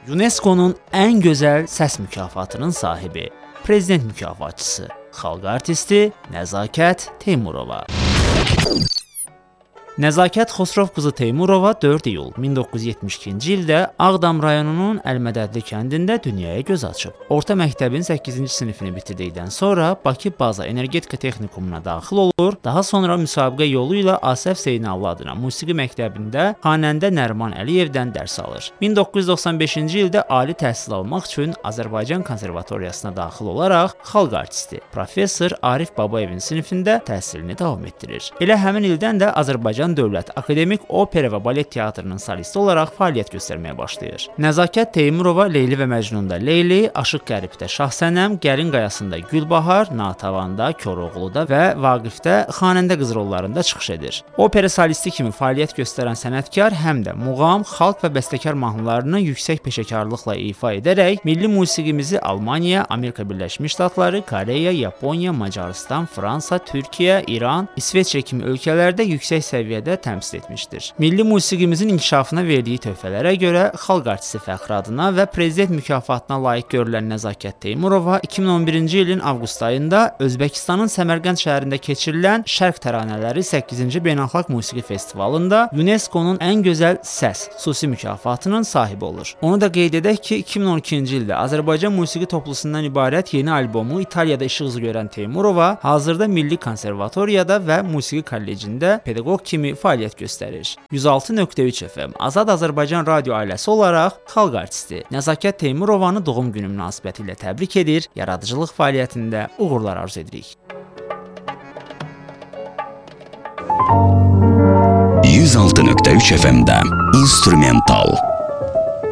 UNESCO-nun ən gözəl səs mükafatının sahibi, prezident mükafatçısı, xalq artisti Nəzakət Teymurova. Nəzakət Xosrov qızı Teymurova 4 iyul 1972-ci ildə Ağdam rayonunun Əlmədədli kəndində dünyaya göz açıb. Orta məktəbin 8-ci sinifini bitirdikdən sonra Bakı Baza Energetika Texnikumuna daxil olur, daha sonra müsabiqə yolu ilə Asəf Zeynallı adına musiqi məktəbində xanəndə Nəriman Əliyevdən dərs alır. 1995-ci ildə ali təhsil almaq üçün Azərbaycan Konservatoriyasına daxil olaraq xalq artisti, professor Arif Babayevin sinifində təhsilini davam etdirir. Elə həmin ildən də Azərbaycan Dövlət Akademik Opera və Balet Teatrının solisti olaraq fəaliyyət göstərməyə başlayır. Nəzakət Teymurova Leyli və Məcnunda Leyli, Aşıq Qəribdə Şahsənəm, Gəlin Qayasında Gülbahar, Natavanda, Koroğluda və Vaqifdə xanəndə qız rollarında çıxış edir. Opera solisti kimi fəaliyyət göstərən sənətkar həm də muğam, xalq və bəstəkar mahnılarını yüksək peşəkarlıqla ifa edərək milli musiqimizi Almaniya, Amerika Birləşmiş Ştatları, Koreya, Yaponiya, Macarıstan, Fransa, Türkiyə, İran, İsveçrə kimi ölkələrdə yüksək səviyyədə təmsil etmişdir. Milli musiqimizin inkişafına verdiyi töhfələrə görə xalq artisti fəxri adına və prezident mükafatına layiq görülən Nəzakət Teymurova 2011-ci ilin avqust ayında Özbəkistanın Səmərqənd şəhərində keçirilən Şərq təranələri 8-ci beynəlxalq musiqi festivalında UNESCO-nun ən gözəl səs xüsusi mükafatının sahibi olur. Onu da qeyd edək ki, 2012-ci ildə Azərbaycan musiqi toplusundan ibarət yeni albomu İtaliyada işıq üzü görən Teymurova hazırda Milli Konservatoriyada və Musiqi Kollecində pedaqoq kimi fəaliyyət göstərir. 106.3 FM Azad Azərbaycan radio ailəsi olaraq xalq artisti Nəzakət Teymurovanı doğum günü münasibətilə təbrik edir, yaradıcılıq fəaliyyətində uğurlar arzu edirik. 106.3 FM-də instrumental